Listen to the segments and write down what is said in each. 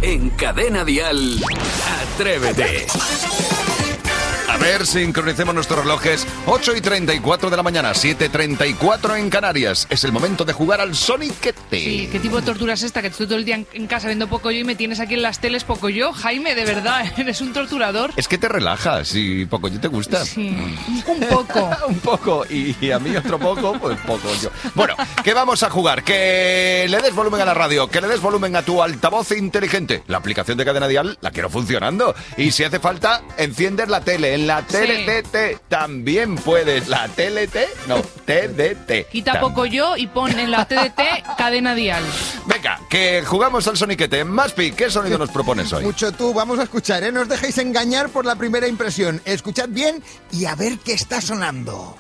En Cadena Dial, Atrévete. A ver, sincronicemos nuestros relojes. 8:34 de la mañana, 7:34 en Canarias. Es el momento de jugar al Soniquete. Sí, ¿qué tipo de tortura es esta? Que estoy todo el día en casa viendo Pocoyo y me tienes aquí en las teles Pocoyo. Jaime, de verdad, eres un torturador. Es que te relajas y Pocoyo te gusta. Sí, un poco. Un poco, y a mí otro poco, pues Pocoyo. Bueno, ¿qué vamos a jugar? Que le des volumen a la radio, que le des volumen a tu altavoz inteligente. La aplicación de Cadena Dial la quiero funcionando. Y si hace falta, enciendes la tele. En la TDT también puedes. ¿La TLT? No, TDT. Quita Pocoyo y pon en la TDT Cadena Dial. Venga, que jugamos al Soniquete. Maspi, ¿qué sonido nos propones hoy? Mucho tú, vamos a escuchar, ¿eh? No os dejéis engañar por la primera impresión. Escuchad bien y a ver qué está sonando.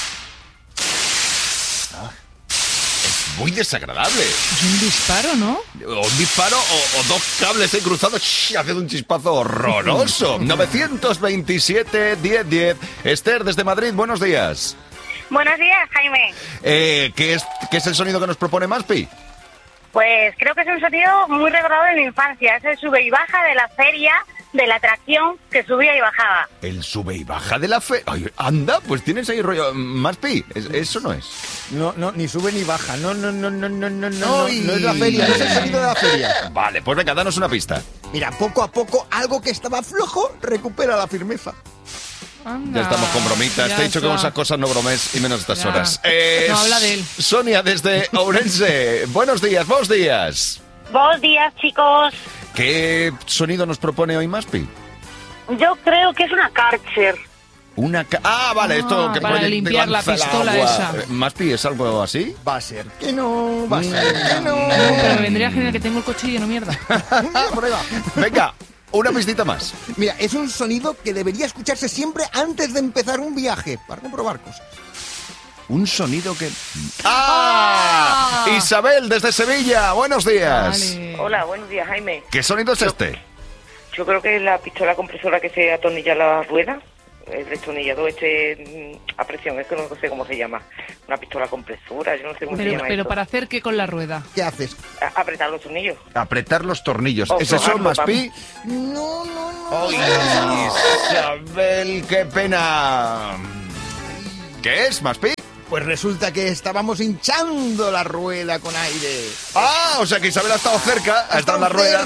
Muy desagradable. Es un disparo, ¿no? O un disparo o dos cables ahí cruzados haciendo un chispazo horroroso. 927-1010. Esther, desde Madrid, buenos días. Buenos días, Jaime. ¿Qué es el sonido que nos propone Maspi? Pues creo que es un sonido muy recordado de mi infancia. Es el sube y baja de la feria, de la atracción que subía y bajaba. El sube y baja de la fe... Ay, anda, pues tienes ahí rollo... Maspi, eso no es. No, ni sube ni baja. No es la feria, no es el sonido de la feria. Vale, pues venga, danos una pista. Mira, poco a poco, algo que estaba flojo recupera la firmeza. Anda, Ya estamos con bromitas. Te he dicho que con esas cosas no bromes y menos estas horas. No habla de él. Sonia, desde Ourense. Buenos días. Buenos días, chicos. ¿Qué sonido nos propone hoy Maspi? Yo creo que es una Karcher. Vale, esto que para limpiar la pistola agua. esa. ¿Maspi es algo así? Va a ser que no, va a ser que no. Pero me vendría genial que tengo el coche lleno de mierda. Prueba. Venga, una pistita más. Mira, es un sonido que debería escucharse siempre antes de empezar un viaje, para comprobar cosas. Un sonido que... ¡Ah! Isabel, desde Sevilla, buenos días. Vale. Hola, buenos días, Jaime. ¿Qué sonido es este? Yo creo que es la pistola compresora que se atornilla la rueda. El destornillador a presión, es que no sé cómo se llama. Una pistola compresora, yo no sé cómo se llama Pero eso. ¿para hacer qué con la rueda? ¿Qué haces? Apretar los tornillos. Apretar los tornillos. Oh, ¿Es eso, probarlo, Maspi? No. ¡Ay, Isabel, qué pena! ¿Qué es, Maspi? Pues resulta que estábamos hinchando la rueda con aire. O sea que Isabel ha estado cerca, ha estado en la rueda.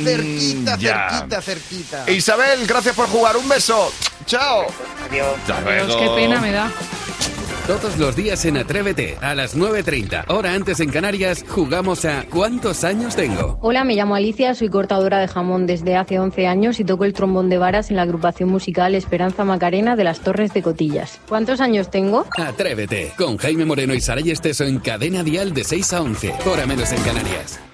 Cerquita. Isabel, gracias por jugar, un beso. Chao. Adiós. Hasta Dios, luego. qué pena me da. Todos los días en Atrévete, a las 9:30, hora antes en Canarias, jugamos a ¿Cuántos años tengo? Hola, me llamo Alicia, soy cortadora de jamón desde hace 11 años y toco el trombón de varas en la agrupación musical Esperanza Macarena de las Torres de Cotillas. ¿Cuántos años tengo? Atrévete, con Jaime Moreno y Saray Esteso en Cadena Dial de 6 a 11, hora menos en Canarias.